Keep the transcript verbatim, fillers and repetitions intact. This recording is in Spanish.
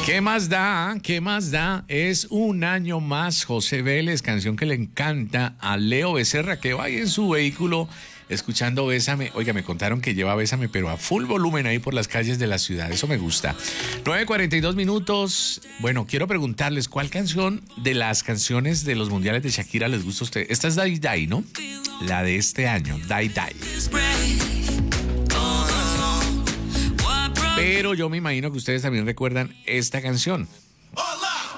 ¿Qué más da? ¿Qué más da? Es un año más. José Vélez, canción que le encanta a Leo Becerra, que va ahí en su vehículo escuchando Bésame. Oiga, me contaron que lleva Bésame, pero a full volumen ahí por las calles de la ciudad. Eso me gusta. nueve cuarenta y dos minutos. Bueno, quiero preguntarles, ¿cuál canción de las canciones de los mundiales de Shakira les gusta a usted? Esta es Die Die, ¿no? La de este año, Die Die. Pero yo me imagino que ustedes también recuerdan esta canción.